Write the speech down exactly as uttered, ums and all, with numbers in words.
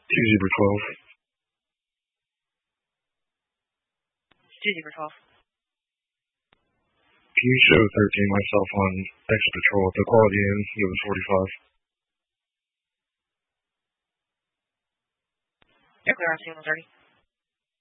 two zebra twelve. two zebra twelve. Can you show thirteen myself on extra patrol at the Quality Inn, it was forty-five. You're clear on C one thirty.